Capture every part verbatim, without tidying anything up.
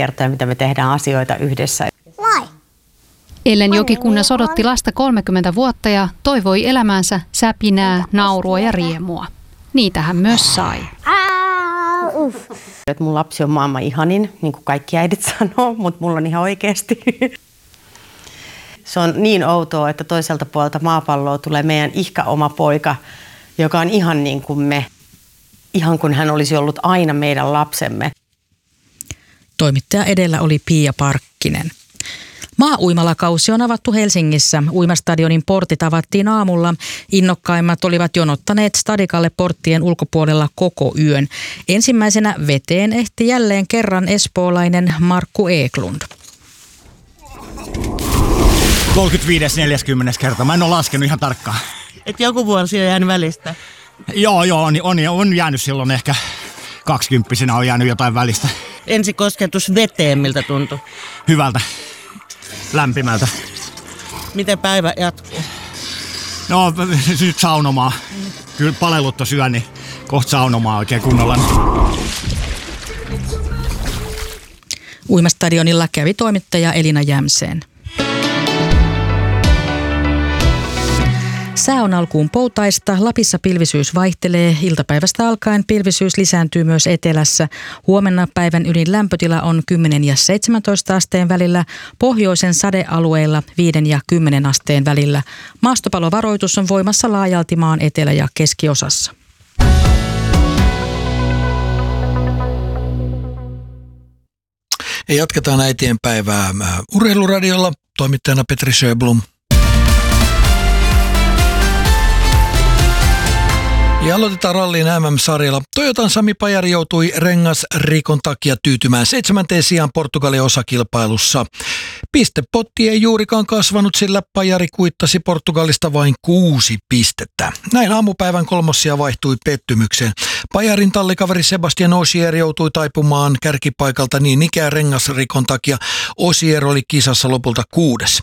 kertoja, mitä me tehdään asioita yhdessä. Vai? Ellen Jokikunnas odotti lasta kolmekymmentä vuotta ja toivoi elämäänsä säpinää, naurua ja riemua. Niitä hän myös sai. Että mun lapsi on maailman ihanin, niin kuin kaikki äidit sanoo, mutta mulla on ihan oikeasti. Se on niin outoa, että toiselta puolelta maapalloa tulee meidän ihka oma poika, joka on ihan niin kuin me. Ihan kuin hän olisi ollut aina meidän lapsemme. Toimittaja edellä oli Pia Parkkinen. Maa-uimalakausi on avattu Helsingissä. Uimastadionin portit avattiin aamulla. Innokkaimmat olivat jonottaneet stadikalle porttien ulkopuolella koko yön. Ensimmäisenä veteen ehti jälleen kerran espoolainen Markku Eklund. kolmekymmentäviisi neljäkymmentä kertaa. Mä en ole laskenut ihan tarkkaan. Et joku vuosi on jäänyt välistä? Joo, joo, on, on, on jäänyt silloin ehkä kaksikymppisenä on jäänyt jotain välistä. Ensi kosketus veteen, miltä tuntui? Hyvältä. Lämpimältä. Miten päivä jatkuu? No, nyt saunomaan. Kyllä palelutta syö, niin kohta saunomaan oikein kunnolla. Uimastadionilla kävi toimittaja Elina Jämseen. Sää on alkuun poutaista. Lapissa pilvisyys vaihtelee. Iltapäivästä alkaen pilvisyys lisääntyy myös etelässä. Huomenna päivän ylin lämpötila on kymmenen ja seitsemäntoista asteen välillä. Pohjoisen sadealueilla viiden ja kymmenen asteen välillä. Maastopalovaroitus on voimassa laajalti maan etelä- ja keskiosassa. Ja jatketaan äitien päivää Urheiluradiolla. Toimittajana Petri Sjöblom. Ja aloitetaan ralliin M M-sarjalla. Toyotan Sami Pajari joutui rengasrikon takia tyytymään seitsemänteen sijaan Portugalin osakilpailussa. Pistepotti ei juurikaan kasvanut, sillä Pajari kuittasi Portugalista vain kuusi pistettä. Näin aamupäivän kolmossija vaihtui pettymykseen. Pajarin tallikaveri Sebastian Ogier joutui taipumaan kärkipaikalta niin ikään rengasrikon takia. Ogier oli kisassa lopulta kuudes.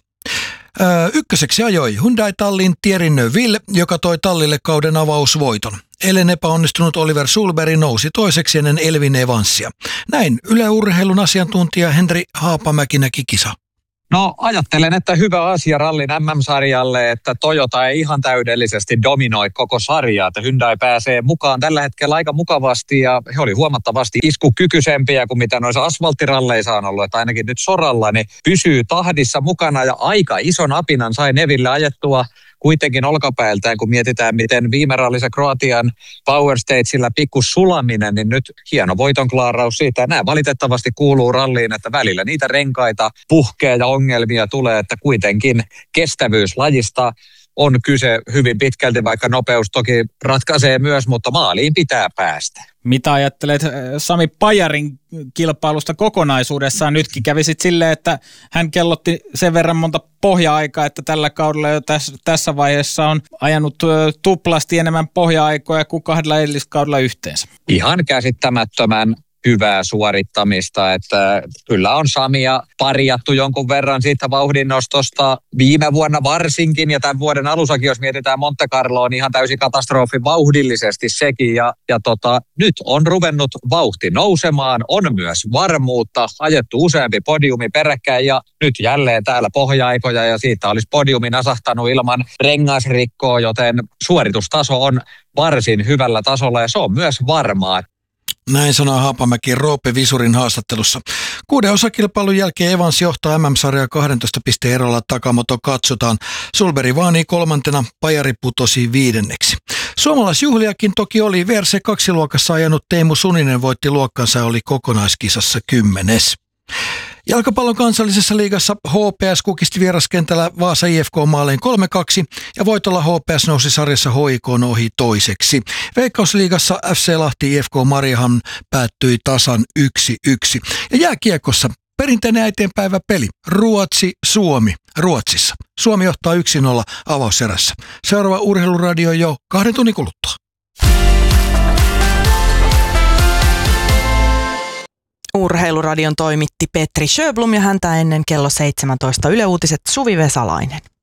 Öö, ykköseksi ajoi Hyundai-tallin Thierry Neuville, joka toi tallille kauden avausvoiton. Eilen epäonnistunut Oliver Sulberg nousi toiseksi ennen Elvin Evansia. Näin Yle Urheilun asiantuntija Henri Haapamäki näki kisa. No ajattelen, että hyvä asia rallin M M-sarjalle, että Toyota ei ihan täydellisesti dominoi koko sarjaa, että Hyundai pääsee mukaan tällä hetkellä aika mukavasti ja he oli huomattavasti iskukykyisempiä kuin mitä noissa asfalttiralleissa on ollut, että ainakin nyt soralla ne pysyy tahdissa mukana ja aika ison apinan sai Neville ajettua kuitenkin olkapäältään, kun mietitään, miten viime rallissa Kroatian Power Stagella pikku sulaminen, niin nyt hieno voitonklaaraus siitä. Nämä valitettavasti kuuluu ralliin, että välillä niitä renkaita puhkee ja ongelmia tulee, että kuitenkin kestävyyslajista on kyse hyvin pitkälti, vaikka nopeus toki ratkaisee myös, mutta maaliin pitää päästä. Mitä ajattelet Sami Pajarin kilpailusta kokonaisuudessaan? Nytkin kävisit silleen, että hän kellotti sen verran monta pohja-aikaa, että tällä kaudella jo tässä, tässä vaiheessa on ajanut tuplasti enemmän pohja-aikoja kuin kahdella edelliskaudella yhteensä. Ihan käsittämättömän hyvää suorittamista, että kyllä on Samia parjattu jonkun verran siitä vauhdinnostosta viime vuonna varsinkin ja tämän vuoden alussakin, jos mietitään Monte Carlo, on ihan täysin katastrofi vauhdillisesti sekin ja, ja tota, nyt on ruvennut vauhti nousemaan, on myös varmuutta, ajettu useampi podiumi peräkkäin ja nyt jälleen täällä pohja-aikoja ja siitä olisi podiumi nasahtanut ilman rengasrikkoa, joten suoritustaso on varsin hyvällä tasolla ja se on myös varmaa. Näin sanoi Haapamäki Roope Visurin haastattelussa. Kuuden osakilpailun jälkeen Evans johtaa M M-sarjaa kahdentoista pisteen erolla, Takamoto katsotaan. Sulberg vaanii kolmantena, Pajari putosi viidenneksi. Suomalaisjuhliakin toki oli. V R C kaksi -luokassa ajanut Teemu Suninen voitti luokkansa ja oli kokonaiskisassa kymmenes. Jalkapallon kansallisessa liigassa H P S kukisti vieraskentällä Vaasa I F K maaleen kolme kaksi ja voitolla H P S nousi sarjassa H I K:n ohi toiseksi. Veikkausliigassa F C Lahti I F K Mariehamn päättyi tasan yksi yksi. Ja jääkiekossa perinteinen äitienpäivä peli Ruotsi-Suomi Ruotsissa. Suomi johtaa yksi nolla avauserässä. Seuraava Urheiluradio jo kahden tunnin kuluttua. Urheiluradion toimitti Petri Sjöblom ja häntä ennen kello seitsemäntoista Yle Uutiset Suvi Vesalainen.